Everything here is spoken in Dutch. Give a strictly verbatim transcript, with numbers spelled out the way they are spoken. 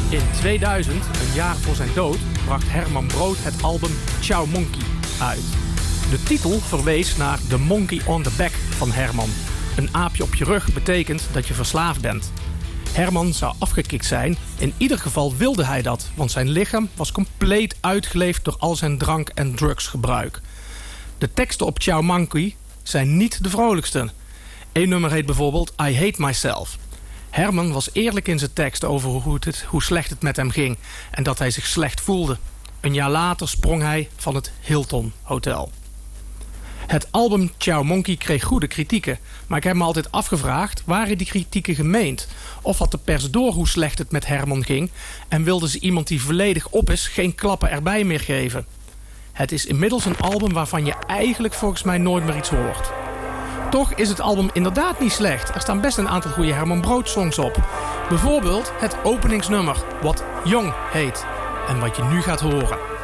In tweeduizend, een jaar voor zijn dood, bracht Herman Brood het album Ciao Monkey uit. De titel verwees naar The Monkey on the Back van Herman. Een aapje op je rug betekent dat je verslaafd bent. Herman zou afgekikt zijn. In ieder geval wilde hij dat, want zijn lichaam was compleet uitgeleefd door al zijn drank- en drugsgebruik. De teksten op Ciao Monkey zijn niet de vrolijkste. Eén nummer heet bijvoorbeeld I Hate Myself. Herman was eerlijk in zijn tekst over hoe, het, hoe slecht het met hem ging en dat hij zich slecht voelde. Een jaar later sprong hij van het Hilton Hotel. Het album Ciao Monkey kreeg goede kritieken, maar ik heb me altijd afgevraagd, waren die kritieken gemeend? Of had de pers door hoe slecht het met Herman ging en wilden ze iemand die volledig op is geen klappen erbij meer geven? Het is inmiddels een album waarvan je eigenlijk volgens mij nooit meer iets hoort. Toch is het album inderdaad niet slecht. Er staan best een aantal goede Herman Brood songs op. Bijvoorbeeld het openingsnummer, wat Jong heet. En wat je nu gaat horen.